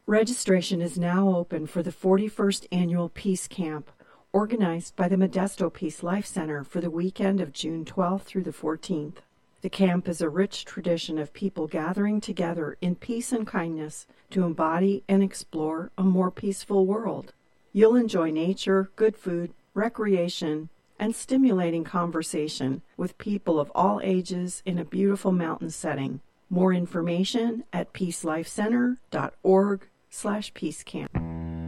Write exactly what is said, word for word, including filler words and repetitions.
Registration is now open for the forty-first Annual Peace Camp, organized by the Modesto Peace Life Center for the weekend of June twelfth through the fourteenth. The camp is a rich tradition of people gathering together in peace and kindness to embody and explore a more peaceful world. You'll enjoy nature, good food, recreation, and stimulating conversation with people of all ages in a beautiful mountain setting. More information at peacelifecenter dot org slash peacecamp.